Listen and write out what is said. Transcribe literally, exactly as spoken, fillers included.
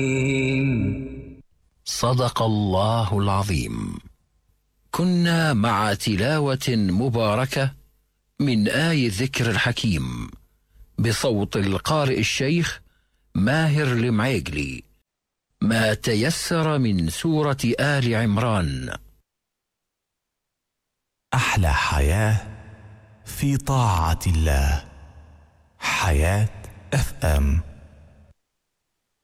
صدق الله العظيم. كنا مع تلاوة مباركة من آي الذكر الحكيم بصوت القارئ الشيخ ماهر المعيقلي، ما تيسر من سورة آل عمران. أحلى حياة في طاعة الله. حياة اف ام.